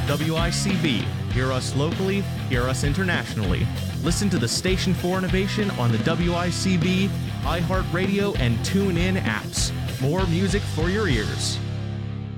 WICB. Hear us locally, hear us internationally. Listen to the Station for Innovation on the WICB, iHeartRadio, and TuneIn apps. More music for your ears.